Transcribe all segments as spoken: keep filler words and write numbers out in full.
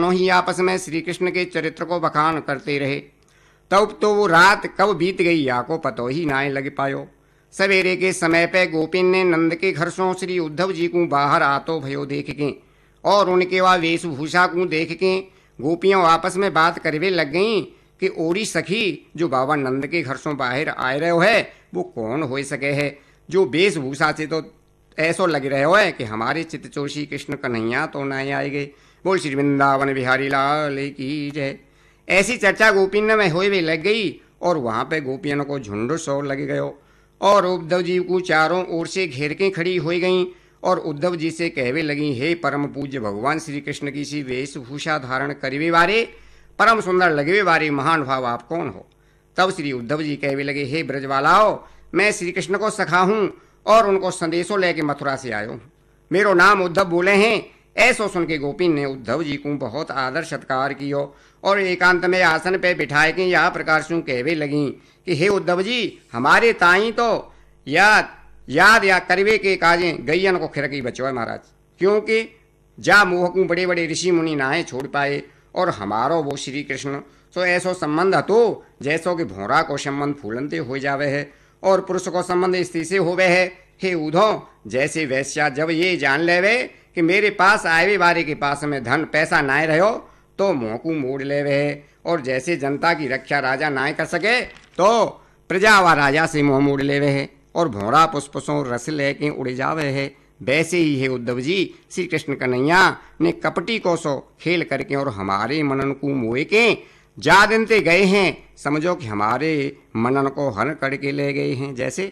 दोनों ही आपस में श्री कृष्ण के चरित्र को बखान करते रहे। तब तो वो रात कब बीत गई या को पतो ही ना लग पायो। सवेरे के समय पे गोपिन ने नंद के घर सो श्री उद्धव जी को बाहर आतो भयो देख के और उनके वह वेशभूषा को देख के गोपियां आपस में बात करवे लग गईं कि ओरी सखी जो बाबा नंद के घर से बाहर आए रहे हो है वो कौन हो सके है, जो वेशभूषा से तो ऐसो लग रहे हो है कि हमारे चित्तचोषी कृष्ण कन्हैया तो नहीं आएंगे। बोल श्री वृंदावन बिहारी लाल की जय। ऐसी चर्चा गोपिन में हुए लग गई और वहां पे गोपियन को झुंड सो लग गयो और उद्धव जी को चारों ओर से घेर के खड़ी हो गई और उद्धव जी से कहवे लगी, हे परम पूज्य भगवान श्री कृष्ण की सी वेशभूषा धारण करिवे वारे परम सुंदर लगवे वारे महान भाव आप कौन हो। तब श्री उद्धव जी कहवे लगे, हे ब्रजवालाओ, मैं श्री कृष्ण को सखा हूं और उनको संदेशों लेके मथुरा से आयो हूं। मेरो नाम उद्धव बोले हैं। ऐसो सुन के गोपिन ने उद्धव जी को बहुत आदर सत्कार कियो और एकांत में आसन पे बिठाए के यह प्रकार से कहवे लगी कि हे उद्धव जी, हमारे ताई तो याद याद या करवे के काजे गैयन को खिरकी बचो है महाराज, क्योंकि जा मुँह को बड़े बड़े ऋषि मुनि नाहे छोड़ पाए और हमारो वो श्री कृष्ण तो ऐसो संबंध तो जैसो कि भोरा को संबंध फूलनते हो जावे है और पुरुष को संबंध स्त्री से होवे है। हे उधो, जैसे वैश्या जब ये जान लेवे कि मेरे पास आए बारे के पास में धन पैसा नाय रहो तो मुँह को मोड़ लेवे है और जैसे जनता की रक्षा राजा नाय कर सके तो प्रजा व राजा से मुँह मोड़ लेवे है और भोरा पुष्पसों रस लेके उड़ जावे है। वैसे ही है उद्धव जी, श्री कृष्ण कन्हैया ने कपटी को सो खेल करके और हमारे मनन को मोए के जा दिन ते गए हैं, समझो कि हमारे मनन को हर करके ले गए हैं। जैसे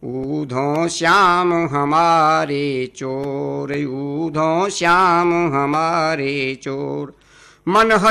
ऊधो श्याम हमारे चोर, ऊधो श्याम हमारे चोर, मन